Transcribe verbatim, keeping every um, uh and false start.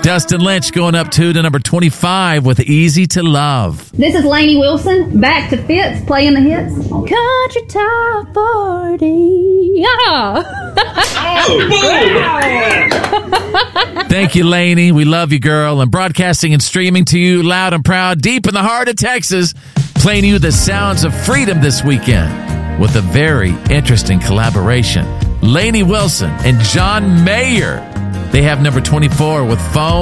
Dustin Lynch going up two to number twenty-five with Easy to Love. This is Lainey Wilson, back to Fitz, playing the hits on Country Top forty. Yeah. Thank you, Lainey. We love you, girl. And broadcasting and streaming to you loud and proud, deep in the heart of Texas, playing you the sounds of freedom this weekend with a very interesting collaboration. Lainey Wilson and John Mayer. They have number twenty-four with Phone.